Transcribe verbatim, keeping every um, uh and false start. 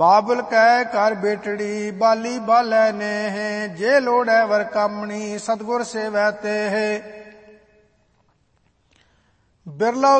ਬਾਬਲ ਕੈ ਘਰ ਬੇਟੜੀ ਬਾਲੀ ਬਾਲੈ ਨੇਹ, ਜੇ ਲੋੜੈ ਵਰ ਕਾਮਣੀ ਸਤਿਗੁਰ ਸੇਵੈ ਤੇਹ। ਬਿਰਲਾ